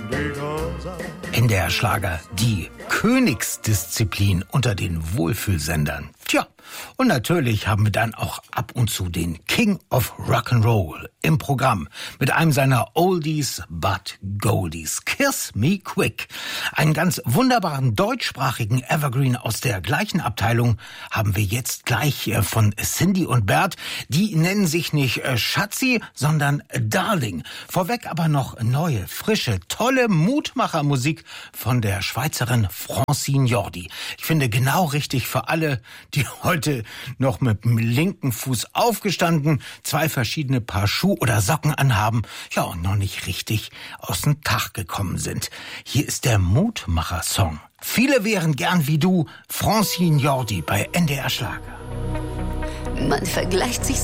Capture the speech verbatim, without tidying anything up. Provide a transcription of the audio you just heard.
In der Schlager die Königsdisziplin unter den Wohlfühlsendern. Tja, und natürlich haben wir dann auch ab und zu den King of Rock'n'Roll im Programm mit einem seiner Oldies but Goldies, Kiss Me Quick. Einen ganz wunderbaren deutschsprachigen Evergreen aus der gleichen Abteilung haben wir jetzt gleich von Cindy und Bert. Die nennen sich nicht Schatzi, sondern Darling. Vorweg aber noch neue, frische, tolle Mutmachermusik von der Schweizerin Francine Jordi. Ich finde genau richtig für alle, die heute noch mit dem linken Fuß aufgestanden, zwei verschiedene Paar Schuh oder Socken anhaben, ja, und noch nicht richtig aus dem Tag gekommen sind. Hier ist der Mutmacher-Song. Viele wären gern wie du, Francine Jordi bei N D R Schlager. Man vergleicht sich